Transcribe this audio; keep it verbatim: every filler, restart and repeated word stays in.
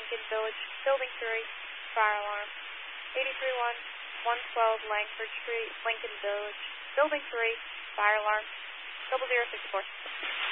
Lincoln Village, Building three, fire alarm. eighty-three one, one twelve Langford Street, Lincoln Village, Building three, fire alarm. Double zero six four.